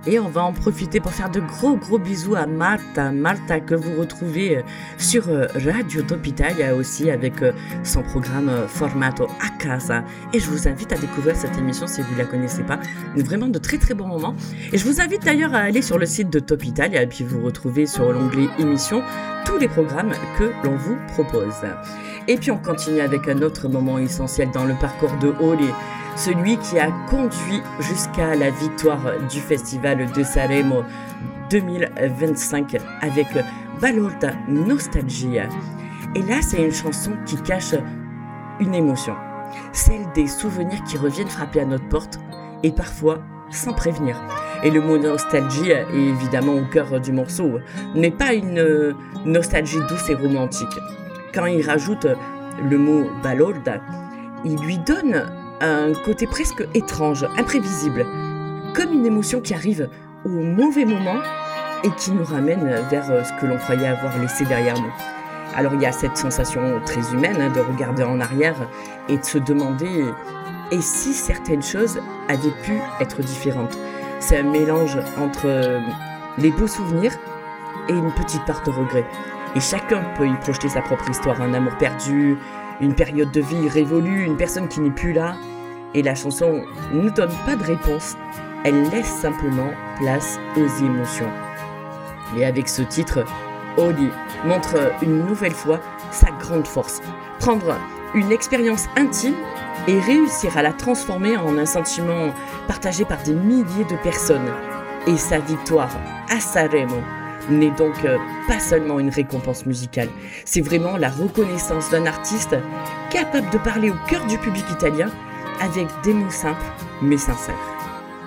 Et on va en profiter pour faire de gros bisous à Marta que vous retrouvez sur Radio Top Italia aussi avec son programme Formato a Casa. Et je vous invite à découvrir cette émission si vous ne la connaissez pas. Vraiment de très bons moments. Et je vous invite d'ailleurs à aller sur le site de Top Italia et puis vous retrouvez sur l'onglet émissions tous les programmes que l'on vous propose. Et puis on continue avec un autre moment essentiel dans le parcours de Oli. Celui qui a conduit jusqu'à la victoire du Festival de Sanremo 2025 avec Balolta Nostalgia. Et là, c'est une chanson qui cache une émotion, celle des souvenirs qui reviennent frapper à notre porte et parfois sans prévenir. Et le mot nostalgie est évidemment au cœur du morceau, mais pas une nostalgie douce et romantique. Quand il rajoute le mot Balolta, il lui donne un côté presque étrange, imprévisible, comme une émotion qui arrive au mauvais moment et qui nous ramène vers ce que l'on croyait avoir laissé derrière nous. Alors il y a cette sensation très humaine de regarder en arrière et de se demander et si certaines choses avaient pu être différentes. C'est un mélange entre les beaux souvenirs et une petite part de regret. Et chacun peut y projeter sa propre histoire, un amour perdu, une période de vie révolue, une personne qui n'est plus là. Et la chanson ne donne pas de réponse, elle laisse simplement place aux émotions. Et avec ce titre, Oli montre une nouvelle fois sa grande force. Prendre une expérience intime et réussir à la transformer en un sentiment partagé par des milliers de personnes. Et sa victoire à Sanremo n'est donc pas seulement une récompense musicale, c'est vraiment la reconnaissance d'un artiste capable de parler au cœur du public italien avec des mots simples mais sincères.